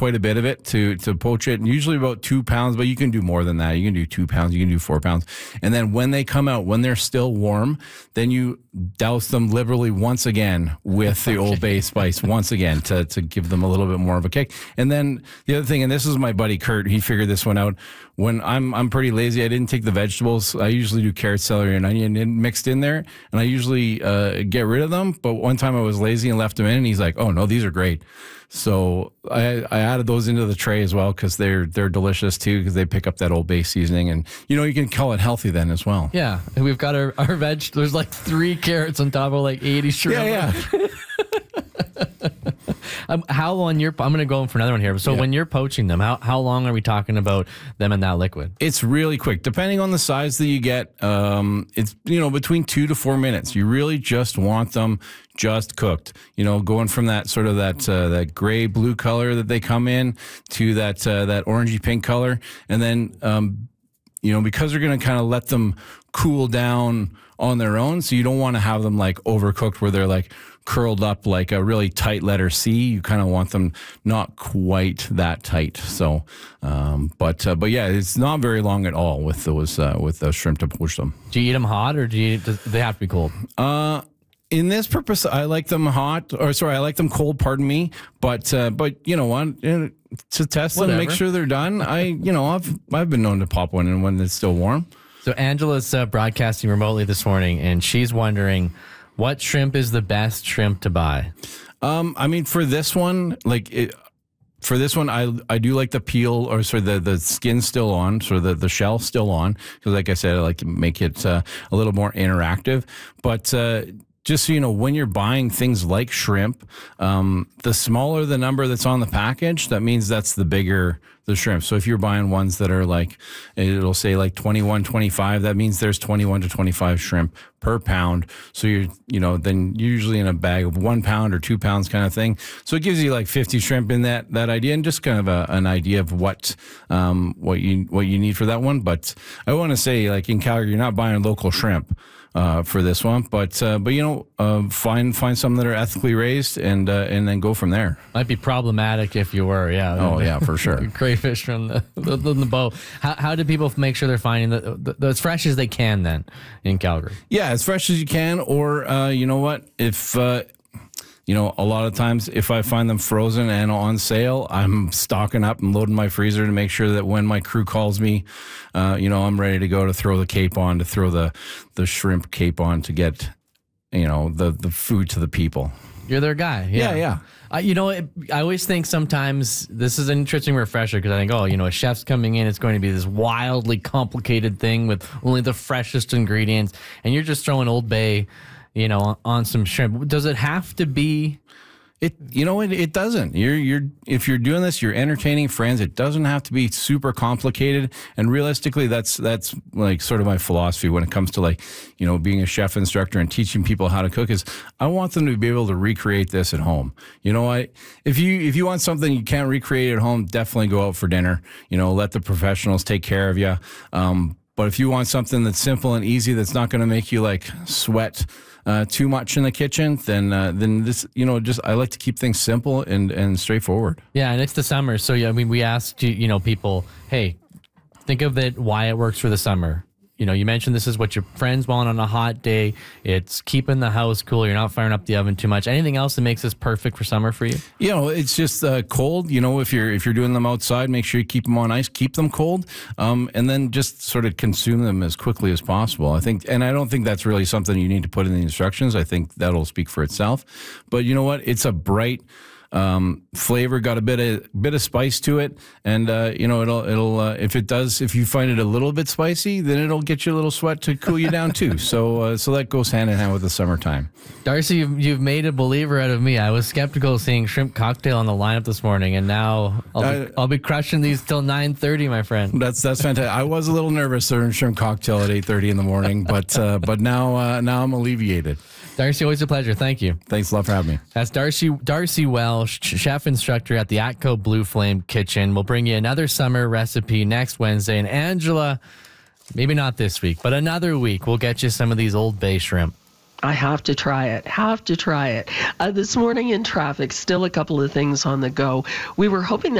quite a bit of it to poach it, and usually about 2 pounds, but you can do more than that. You can do 2 pounds, you can do 4 pounds. And then when they come out, when they're still warm, then you douse them liberally once again with the Old Bay spice once again to give them a little bit more of a kick. And then the other thing, and this is my buddy Kurt, he figured this one out. When I'm pretty lazy, I didn't take the vegetables. I usually do carrot, celery, and onion mixed in there, and I usually get rid of them. But one time I was lazy and left them in, and he's like, "Oh no, these are great." So I added those into the tray as well because they're delicious too, because they pick up that Old Bay seasoning, and you can call it healthy then as well. Yeah, and we've got our veg. There's like 3 carrots on top of like 80 shrimp. Yeah. How long I'm going to go for another one here. So when you're poaching them, how long are we talking about them in that liquid? It's really quick, depending on the size that you get. It's between 2 to 4 minutes. You really just want them just cooked. Going from that sort of that gray blue color that they come in to that orangey pink color, and then because you're going to kind of let them cool down on their own, so you don't want to have them like overcooked where they're like curled up like a really tight letter C. You kind of want them not quite that tight. So, but yeah, it's not very long at all with those shrimp to poach them. Do you eat them hot, or do they have to be cold? In this purpose, I like them I like them cold. Pardon me, but you know what? To test them, make sure they're done. I've been known to pop one in when it's still warm. So Angela's broadcasting remotely this morning, and she's wondering what shrimp is the best shrimp to buy. For this one, I do like the peel, or the skin still on, the shell still on, because like I said, I like to make it a little more interactive. But just so you know, when you're buying things like shrimp, the smaller the number that's on the package, that means that's the bigger the shrimp. So if you're buying ones that are like, it'll say like 21, 25, that means there's 21 to 25 shrimp per pound. So then usually in a bag of 1 pound or 2 pounds kind of thing. So it gives you like 50 shrimp in that idea, and just kind of an idea of what you need for that one. But I want to say, like in Calgary, you're not buying local shrimp for this one, but find some that are ethically raised, and then go from there. Might be problematic if you were, yeah. Oh yeah, for sure. Crayfish from the bow. How do people make sure they're finding the as fresh as they can then in Calgary? Yeah, as fresh as you can, or you know what, if a lot of times if I find them frozen and on sale, I'm stocking up and loading my freezer to make sure that when my crew calls me, I'm ready to go to throw the cape on, to throw the shrimp cape on to get, the food to the people. You're their guy. Yeah. I always think sometimes this is an interesting refresher, because I think, a chef's coming in, it's going to be this wildly complicated thing with only the freshest ingredients, and you're just throwing Old Bay on some shrimp. Does it have to be? It doesn't. If you're doing this, you're entertaining friends. It doesn't have to be super complicated. And realistically, that's like sort of my philosophy when it comes to being a chef instructor and teaching people how to cook, is I want them to be able to recreate this at home. If you want something you can't recreate at home, definitely go out for dinner. Let the professionals take care of you. But if you want something that's simple and easy, that's not going to make you like sweat too much in the kitchen, then this, I like to keep things simple and straightforward. Yeah, and it's the summer, so we asked people, hey, think of it why it works for the summer. You mentioned this is what your friends want on a hot day. It's keeping the house cool. You're not firing up the oven too much. Anything else that makes this perfect for summer for you? It's just cold. If you're doing them outside, make sure you keep them on ice, keep them cold, and then just sort of consume them as quickly as possible. I think, and I don't think that's really something you need to put in the instructions. I think that'll speak for itself. But you know what? It's a bright flavor, got a bit of spice to it, and it'll if you find it a little bit spicy, then it'll get you a little sweat to cool you down too. So that goes hand in hand with the summertime. Darcy, you've made a believer out of me. I was skeptical seeing shrimp cocktail on the lineup this morning, and now I'll be crushing these till 9:30, my friend. That's fantastic. I was a little nervous serving shrimp cocktail at 8:30 in the morning, but now I'm alleviated. Darcy, always a pleasure. Thank you. Thanks a lot for having me. That's Darcy Welsh, chef instructor at the Atco Blue Flame Kitchen. We'll bring you another summer recipe next Wednesday. And Angela, maybe not this week, but another week, we'll get you some of these Old Bay shrimp. I have to try it. This morning in traffic, still a couple of things on the go. We were hoping that